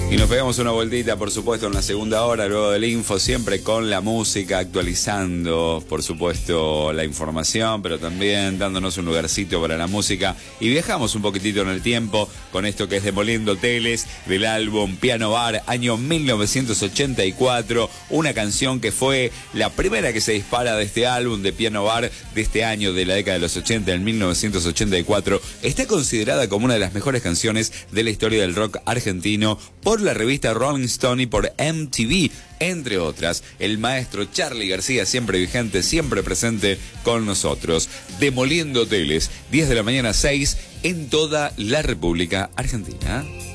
Y nos pegamos una vueltita, por supuesto, en la segunda hora, luego del info, siempre con la música, actualizando, por supuesto, la información, pero también dándonos un lugarcito para la música. Y viajamos un poquitito en el tiempo con esto que es Demoliendo Hoteles, del álbum Piano Bar, año 1984. Una canción que fue la primera que se dispara de este álbum de Piano Bar de este año, de la década de los 80, en 1984. Está considerada como una de las mejores canciones de la historia del rock argentino por la revista Rolling Stone y por MTV, entre otras. El maestro Charly García, siempre vigente, siempre presente con nosotros. Demoliendo Hoteles, 10 de la mañana, 6, en toda la República Argentina.